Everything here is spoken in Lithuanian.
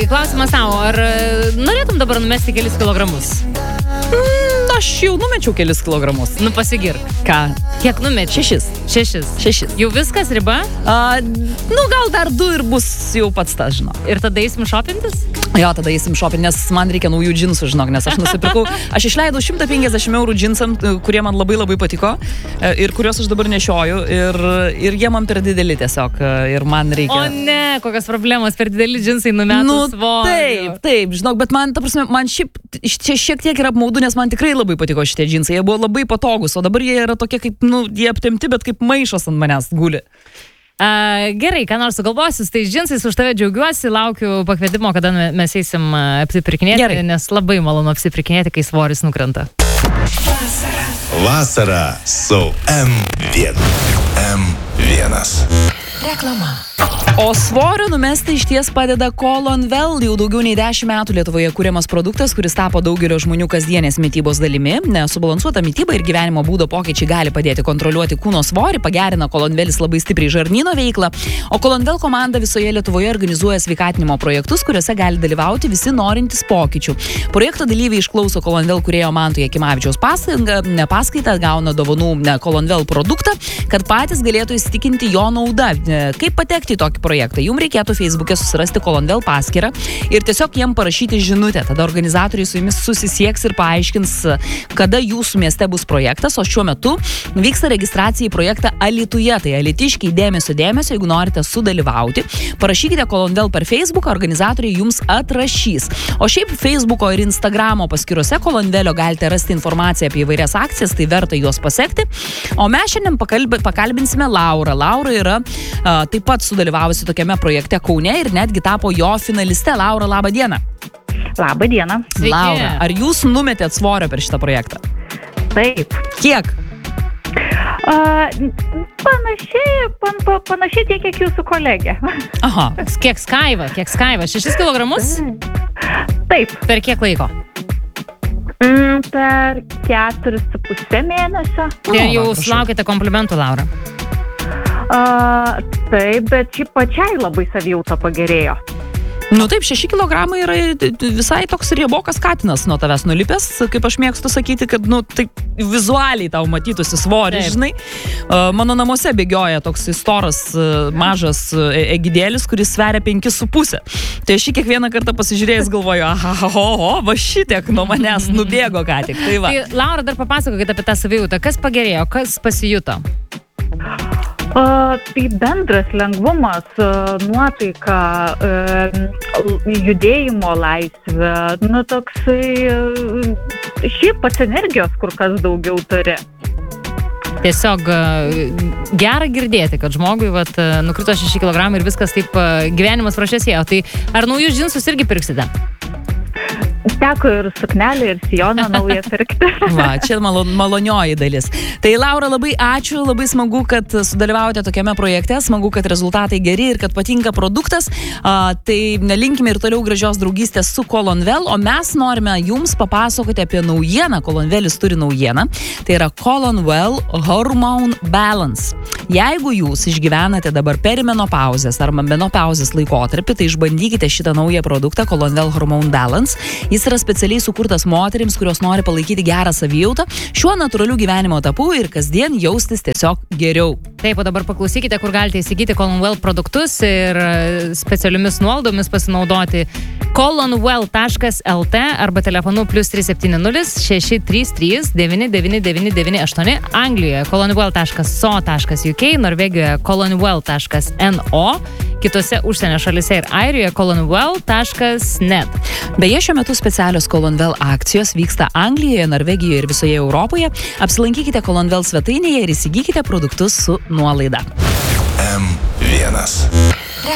klausimas tau, ar norėtum dabar numesti kelis kilogramus? Aš jau numečiau kelis kilogramus. Nu, pasigirk. Ką? Kiek numečiau? 6. Jau viskas, riba? Gal dar 2 ir bus jau pats tas, žinok. Ir tada eisim šopintis? Jo, tada eisim šopinti, nes man reikia naujų džinsų, žinok, nes aš nusipirkau. Aš išleidau 150 eurų džinsam, kurie man labai labai patiko ir kuriuos aš dabar nešioju ir jie man per dideli tiesiog ir man reikia. O ne, kokios problemos, per dideli džinsai numetus svorį. Taip, žinok, bet man, ta prasme, man čia šiek tiek yra apmaudu, nes man tikrai labai patiko šitie džinsai, jie buvo labai patogus, o dabar jie yra tokie kaip, jie aptemti, bet kaip maišas ant manęs guli. Gerai, ką nors sugalvosiu, tai džinsais už tave džiaugiuosi, laukiu pakvietimo, kada mes eisim apsipirkinėti, nes labai malonu apsipirkinėti, kai svoris nukrenta. Vasara su M1. M1. Reklama. O svorio numesti išties padeda Colon Well, jau daugiau nei 10 metų Lietuvoje kuriamas produktas, kuris tapo daugelio žmonių kasdienės mitybos dalimi. Subalansuota mityba ir gyvenimo būdo pokyčiai gali padėti kontroliuoti kūno svorį, pagerina Colon Wellis labai stipriai žarnyno veiklą, o Colon Well komanda visoje Lietuvoje organizuoja sveikatinimo projektus, kuriuose gali dalyvauti visi norintys pokyčių. Projekto dalyviai išklauso Colon Well kūrėjo Manto Jakimavičiaus paskaitą, gauna dovanų Colon Well produktą, kad patys galėtų įsitikinti jo naudą. Kaip patekti į tokį projektą? Jums reikėtų Facebook'e susirasti Colon Well paskyrą ir tiesiog jiem parašyti žinutę. Tada organizatoriai su jumis susisieks ir paaiškins, kada jūsų mieste bus projektas, o šiuo metu vyksta registracija į projektą Alytuje. Tai alytiškiai dėmesio, jeigu norite sudalyvauti. Parašykite Colon Well per Facebooką, organizatoriai jums atrašys. O šiaip Facebooko ir Instagramo paskyrose Colon Well'o galite rasti informaciją apie įvairias akcijas, tai verta juos pasekti. O mes šiandien pakalbinsime Laurą. Laura yra taip pat sudalyvavusi tokiame projekte Kaune ir netgi tapo jo finaliste. Laura, labą dieną. Labą dieną. Sveiki. Laura, ar jūs numetėt svorio per šitą projektą? Taip. Kiek? Panašiai tiek, kiek jūsų kolegė. Aha. Kiek skaiva? 6 kilogramus? Taip. Per kiek laiko? Per 4,5 mėnesio. Tai jau sulaukite komplimentų, Laura? Taip, bet šiaip pačiai labai savijauta pagerėjo. Taip, 6 kilogramai yra visai toks riebokas katinas nuo tavęs nulipęs, kaip aš mėgstu sakyti, kad, taip vizualiai tau matytųsi svoris, žinai. Mano namuose bėgioja toks storas, mažas egidėlis, kuris sveria 5,5. Tai aš kiekvieną kartą pasižiūrėjęs galvoju, va šitiek nuo manęs nubėgo ką tik. Tai va. Tai Laura, dar papasakokite apie tą savijautą. Kas pagerėjo, kas pasijuto? Tai bendras lengvumas, nuotaika, judėjimo laisvė, toksai, šiaip pats energijos kur kas daugiau turi. Tiesiog gera girdėti, kad žmogui nukrito 6 kg ir viskas taip gyvenimas prašėsėjo. Tai ar naujus džinsus irgi pirksite? Teko ir suknelį, ir sijoną naują pirkti. Va, čia malonioji dalis. Tai Laura, labai ačiū, labai smagu, kad sudalyvaujate tokiame projekte, smagu, kad rezultatai geri ir kad patinka produktas. Tai linkime ir toliau gražios draugystės su Colon Well, o mes norime jums papasakoti apie naujieną. Colon Wellis turi naujieną. Tai yra Colon Well Hormone Balance. Jeigu jūs išgyvenate dabar perimenopauzės arba menopauzės laikotarpį, tai išbandykite šitą naują produktą Colon Well Hormone Balance. Jis yra specialiai sukurtas moterims, kurios nori palaikyti gerą savijautą šiuo natūraliu gyvenimo etapu ir kasdien jaustis tiesiog geriau. Taip, o dabar paklausykite, kur galite įsigyti Colon Well produktus ir specialiomis nuolaidomis pasinaudoti colonwell.lt arba telefonu +370 633 99998 Anglijoje colonwell.so.uk, Norvegijoje colonwell.no, kitose užsienio šalyse ir Airijoje colonwell.net. Beje, šiuo metu specialios Colon Well akcijos vyksta Anglijoje, Norvegijoje ir visoje Europoje. Apsilankykite Colon Well svetainėje ir įsigykite produktus su nuolaida. M1.